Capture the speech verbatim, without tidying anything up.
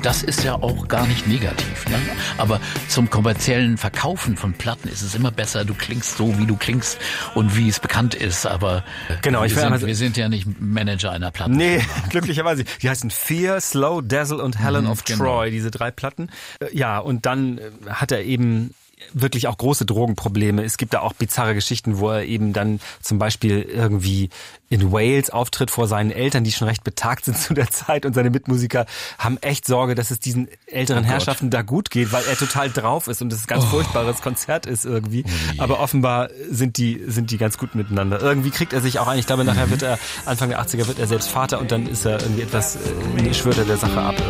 das ist ja auch gar nicht negativ, ne? Aber zum kommerziellen Verkaufen von Platten ist es immer besser, du klingst so, wie du klingst und wie es bekannt ist, aber genau, ich wir, sind, also, wir sind ja nicht Manager einer Platte. Nee, glücklicherweise. Die heißen Fear, Slow, Dazzle und Helen mhm, of genau. Troy, diese drei Platten. Ja, und dann hat er eben wirklich auch große Drogenprobleme. Es gibt da auch bizarre Geschichten, wo er eben dann zum Beispiel irgendwie in Wales auftritt vor seinen Eltern, die schon recht betagt sind zu der Zeit, und seine Mitmusiker haben echt Sorge, dass es diesen älteren oh Herrschaften da gut geht, weil er total drauf ist und es ein ganz oh. furchtbares Konzert ist irgendwie. Oh yeah. Aber offenbar sind die sind die ganz gut miteinander. Irgendwie kriegt er sich auch ein. Ich glaube, nachher wird er, Anfang der achtziger wird er selbst Vater und dann ist er irgendwie etwas, äh, schwört er der Sache ab.